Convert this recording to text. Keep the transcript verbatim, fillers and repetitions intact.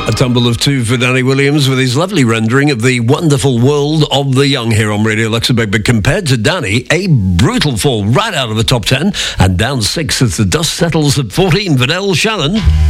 A tumble of two for Danny Williams with his lovely rendering of the wonderful world of the young here on Radio Luxembourg. But compared to Danny, a brutal fall right out of the top ten and down six as the dust settles at fourteen for Del Shannon.